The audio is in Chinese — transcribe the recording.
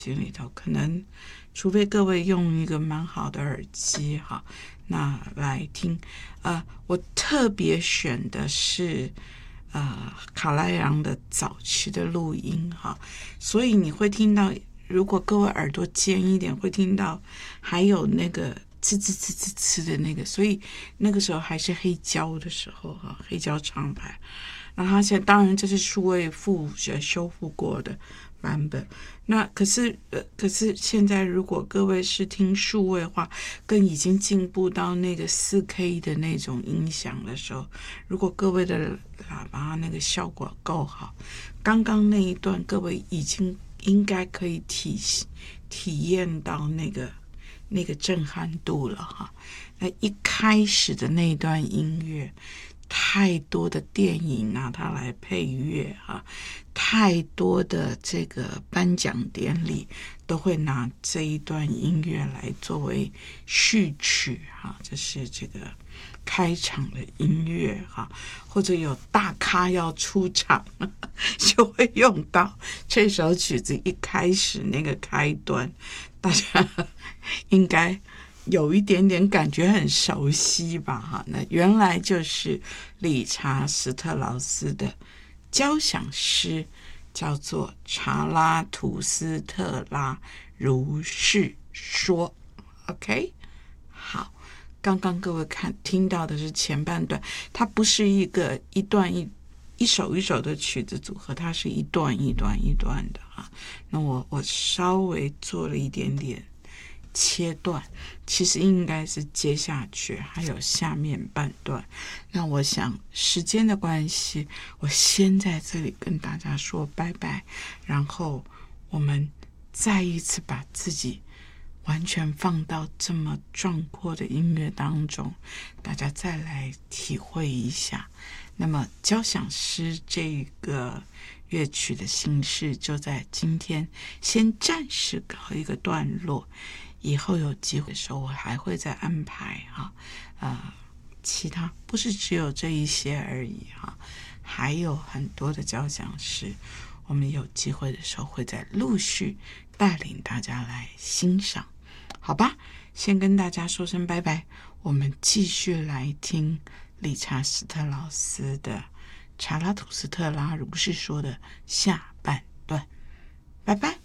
心里头，可能除非各位用一个蛮好的耳机哈，那来听。我特别选的是卡拉扬的早期的录音哈，所以你会听到，如果各位耳朵尖一点，会听到还有那个呲呲呲呲呲的那个，所以那个时候还是黑胶的时候哈，黑胶唱盘。然后现在当然这是数位修复过的版本。那可是现在如果各位是听数位化，更已经进步到那个 4K 的那种音响的时候，如果各位的喇叭那个效果够好，刚刚那一段各位已经应该可以体验到那个震撼度了哈。那一开始的那段音乐，太多的电影拿它来配乐哈，太多的这个颁奖典礼都会拿这一段音乐来作为序曲哈，这是这个开场的音乐哈，或者有大咖要出场就会用到这首曲子一开始那个开端，大家应该有一点点感觉很熟悉吧哈，那原来就是理查斯特劳斯的交响诗，叫做《查拉图斯特拉如是说》。 OK， 好，刚刚各位听到的是前半段，它不是一段一首一首的曲子组合，它是一段一段一段的哈。那我稍微做了一点点切断，其实应该是接下去还有下面半段。那我想时间的关系，我先在这里跟大家说拜拜，然后我们再一次把自己完全放到这么壮阔的音乐当中，大家再来体会一下。那么交响诗这个乐曲的形式就在今天先暂时告一个段落，以后有机会的时候我还会再安排其他不是只有这一些而已哈，还有很多的交响诗，我们有机会的时候会再陆续带领大家来欣赏，好吧？先跟大家说声拜拜，我们继续来听理查斯特劳斯的《查拉图斯特拉如是说》的下半段，拜拜。